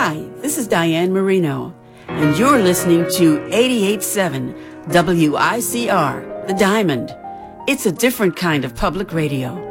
Hi, this is Diane Marino, and you're listening to 88.7 WICR, The Diamond. It's a different kind of public radio.